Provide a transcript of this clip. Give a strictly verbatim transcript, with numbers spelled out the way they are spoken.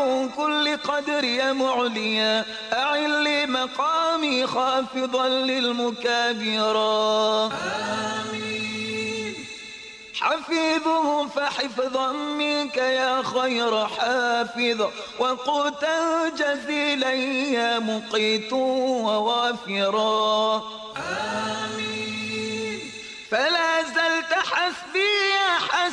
من كل قدر يا معليا أعل لي مقامي خافضا للمكابرا آمين. حفيظه فحفظا منك يا خير حافظ وقوتا جزيلا يا مقيت ووافرا آمين.